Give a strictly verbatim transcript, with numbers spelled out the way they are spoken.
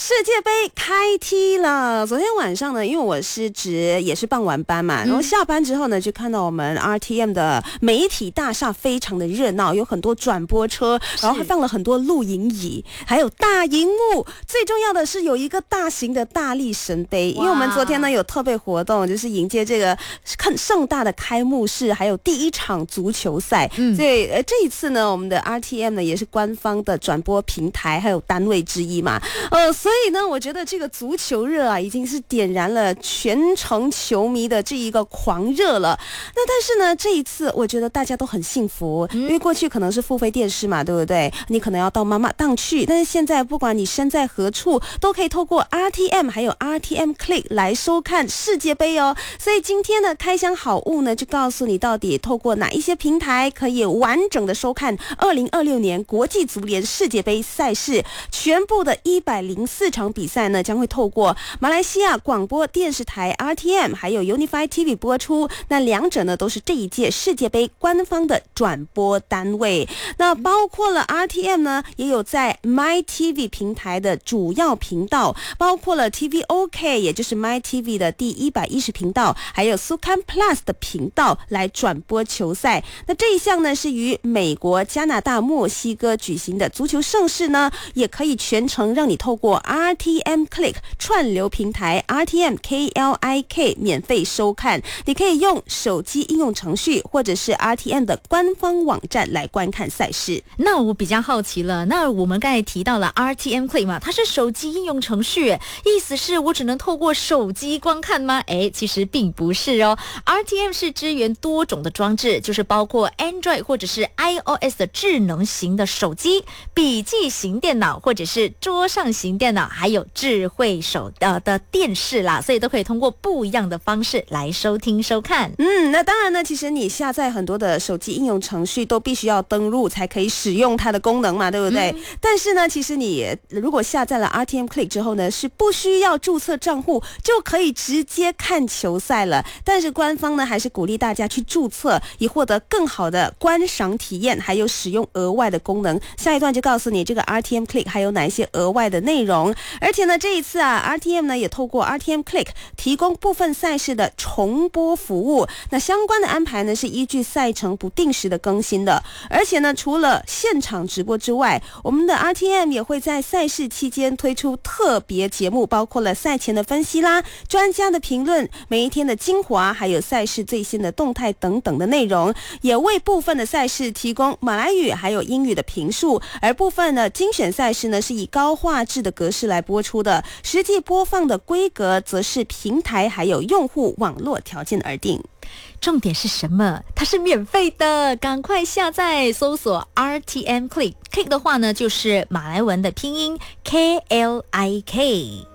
世界杯开踢了，昨天晚上呢，因为我是值也是傍晚班嘛，然后下班之后呢，就看到我们 R T M 的媒体大厦非常的热闹，有很多转播车，然后还放了很多录影椅，还有大荧幕，最重要的是有一个大型的大力神杯，因为我们昨天呢有特别活动，就是迎接这个很盛大的开幕式，还有第一场足球赛，嗯、所以呃这一次呢，我们的 R T M 呢也是官方的转播平台还有单位之一嘛，呃，所以呢，我觉得这个足球热啊，已经是点燃了全城球迷的这一个狂热了。那但是呢，这一次我觉得大家都很幸福，因为过去可能是付费电视嘛，对不对？你可能要到妈妈档去，但是现在不管你身在何处，都可以透过 R T M 还有 R T M Click 来收看世界杯哦。所以今天的开箱好物呢，就告诉你到底透过哪一些平台可以完整的收看二零二六年国际足联世界杯赛事，全部的一百零四场比赛呢，将会透过马来西亚广播电视台 R T M 还有 Unify T V 播出。那两者呢，都是这一届世界杯官方的转播单位。那包括了 R T M 呢，也有在 My T V 平台的主要频道，包括了 T V OK， 也就是 My T V 的第一百一十频道，还有 Sukan Plus 的频道来转播球赛。那这一项呢，是于美国、加拿大、墨西哥举行的足球盛事呢，也可以全程让你透过 R T M Click 串流平台 R T M K L I K 免费收看。你可以用手机应用程序或者是 R T M 的官方网站来观看赛事。 那我比较好奇了，那我们刚才提到了 R T M Click 嘛，它是手机应用程序，意思是我只能透过手机观看吗？诶，其实并不是哦。R T M 是支援多种的装置，就是包括 Android 或者是 iOS 的智能型的手机、笔记型电脑或者是桌上型电脑，还有智慧手呃的电视啦，所以都可以通过不一样的方式来收听收看。 嗯，那当然呢，其实你下载很多的手机应用程序都必须要登录才可以使用它的功能嘛，对不对？嗯、但是呢，其实你如果下载了 R T M Click 之后呢，是不需要注册账户就可以直接看球赛了。但是官方呢，还是鼓励大家去注册，以获得更好的观赏体验，还有使用额外的功能。下一段就告诉你这个 R T M Click 还有哪一些额外的内容。而且呢，这一次啊 ，R T M 呢也透过 R T M Click 提供部分赛事的重播服务。那相关的安排呢，是依据赛程不定时的更新的。而且呢，除了现场直播之外，我们的 R T M 也会在赛事期间推出特别节目，包括了赛前的分析啦、专家的评论、每一天的精华，还有赛事最新的动态等等的内容。也为部分的赛事提供马来语还有英语的评述，而部分的精选赛事呢，是以高画质的格式来播出的，实际播放的规格则是平台还有用户网络条件而定。 重点是什么？它是免费的，赶快下载搜索 R T M Click， Click 的话呢就是马来文的拼音 K L I K。